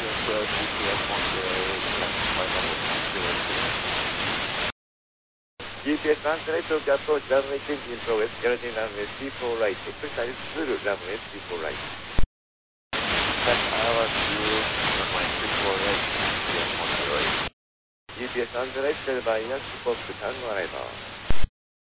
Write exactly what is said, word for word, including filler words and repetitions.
G P S module G P S translate to the approach runway changing to west Geraldine runway C four right, precise through runway C four right. That our view runway C four right, G P S module G P S translate by Yankee Fox Tango arrival.